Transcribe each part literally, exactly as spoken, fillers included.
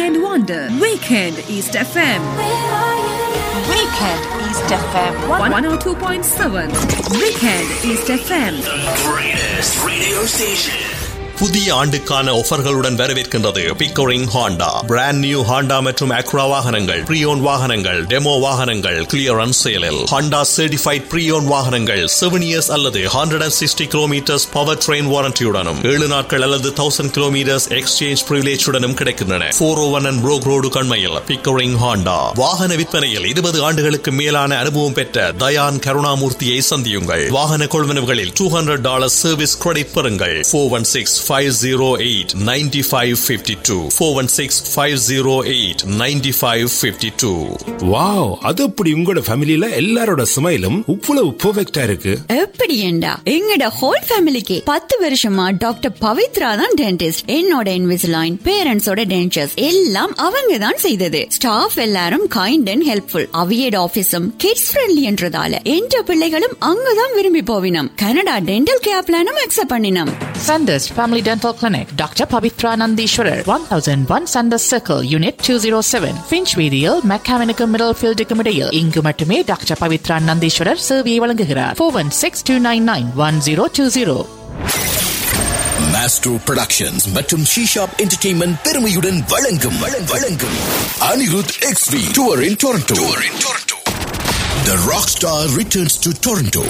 Weekend Wonder, Weekend East F M. Weekend East F M one oh two point seven. Weekend East F M. The greatest radio station. புதிய ஆண்டுக்கான ஆஃபர்களுடன் வரவேற்கின்றது Pickering Honda. Brand new Honda மற்றும் Accra வாகனங்கள், ப்ரீயோன் வாகனங்கள், demo வாகனங்கள் clearance சேலில். Honda certified ப்ரீயோன் வாகனங்கள் seven years அல்லது hundred and sixty kilometres power train வாரண்டியுடனும் ஏழு நாட்கள் அல்லது தௌசண்ட் கிலோமீட்டர்ஸ் எக்ஸ்சேஞ்ச் பிரிவிலேஜுடனும் கிடைக்கின்றன. போர் ஓ one and Broek road கண்மையில் Pickering Honda. வாகன விற்பனையில் இருபது ஆண்டுகளுக்கு மேலான அனுபவம் பெற்ற தயான் கருணாமூர்த்தியை சந்தியுங்கள். வாகன கொள்வனவுகளில் two hundred dollar service credit பெறுங்கள். Four one six five oh eight nine five five two four one six five oh eight nine five five two. Wow, அது அப்படி உங்களோட ஃபேமிலில எல்லாரோட ஸ்மைலும் இவ்வளவு பெர்ஃபெக்ட்டா இருக்கு. எப்படி ஏண்டா எங்கட ஹோல் ஃபேமிலிக்கு பத்து வருஷமா டாக்டர் பவித்ரா தான் டென்டிஸ்ட். என்னோட இன்விசிலைன், பேரண்ட்ஸோட டென்டர்ஸ் எல்லாம் அவங்க தான் செய்தது. ஸ்டாஃப் எல்லாரும் kind and helpful. அவியட் ஆபீஸும் kids friendly என்றதால என்ற பிள்ளைகளும் அங்கதான் விரும்பி போவினம். கனடா டென்டல் கேர் பிளானும் அக்செப்ட் பண்ணினோம். Sanders Family Dental Clinic, Doctor Pavitra Nandishwarar, one oh one Sanders Circle, Unit two oh seven, Finchweedial, Mechanical Middlefield Decomedial. இங்கு மட்டுமே டாக்டர் பவித்ரா நந்தீஸ்வரர் சேவையை வழங்குகிறார். four one six two nine nine one oh two oh. Master Productions மற்றும் She-Shop Entertainment பெருமையுடன் வழங்கும் வழங்கும் Anirudh X V Tour in Toronto. Tour in Toronto. The Rockstar returns to Toronto.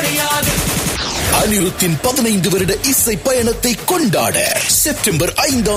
அனிருத்தின் பதினைந்து வருட இசை பயணத்தை கொண்டாட செப்டம்பர் ஐந்தாம்